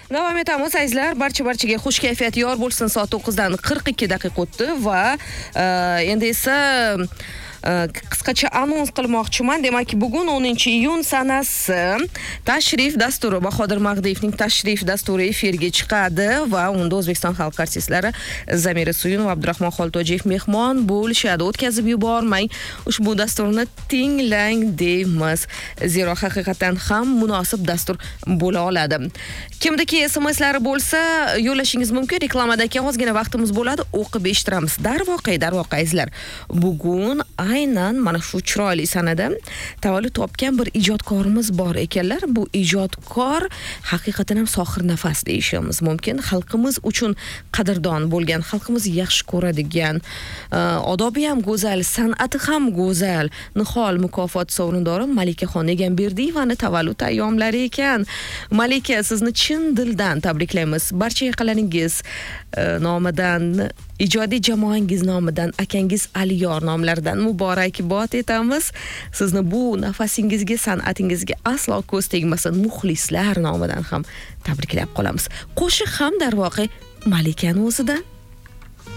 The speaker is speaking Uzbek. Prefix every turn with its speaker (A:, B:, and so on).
A: Davom etamiz azizlar. Barchaga xush kayfiyat yor bo'lsin. Soat 9dan 42 daqiqa o'tdi va endi esa qisqacha anons qilmoqchiman. Demak, bugun 10-iyun sanasi tashrif dasturi, Bahodir Mag'diyevning tashrif dasturi efirga chiqadi va unda O'zbekiston xalq artistlari Zamira Suyun va Abdurahmon Xoltojiyev mehmon bo'lishadi. O'tkazib yubormang. Ushbu dasturni tinglang deymiz. Zero haqiqatan ham munosib dastur bo'la oladi. Kimdaki SMSlari bo'lsa, yo'llashingiz mumkin. Reklamadagi ozgina vaqtimiz bo'ladi, o'qib eshittiramiz. Darvoqe azizlar. Bugun aynan mana shu chiroyli sanada tavallud topgan bir ijodkorimiz bor ekanlar. Bu ijodkor haqiqatan ham sohir nafas deyishimiz mumkin. Xalqimiz uchun qadrdon bo'lgan, xalqimiz yaxshi ko'radigan, odobi ham go'zal, san'ati ham go'zal. Nihol mukofot sovrindori Malikaxon Egamberdiyevani tavallud ayyomlari ekan. Malika, sizni chin dildan tabriklaymiz. Barcha yaqinlaringiz nomidan, ijodiy jamoangiz nomidan, akangiz Aliyor nomlaridan muborakbod etamiz. Sizni bu nafasingizga, san'atingizga aslo ko'z tegmasin. Muxlislar nomidan ham tabriklab qolamiz. Qo'shiq ham darvoqe Malikani o'zidan.